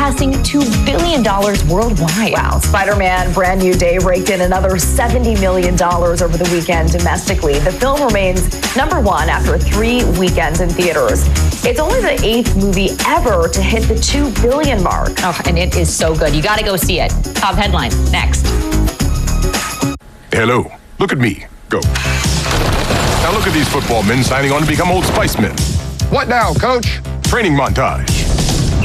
surpassing $2 billion worldwide. Wow, Spider-Man Brand New Day raked in another $70 million over the weekend domestically. The film remains #1 after 3 weekends in theaters. It's only the 8th movie ever to hit the $2 billion mark. Oh, and it is so good. You got to go see it. Top headline next. Hello, look at me. Go. Now look at these football men signing on to become Old Spice men. What now, Coach? Training montage.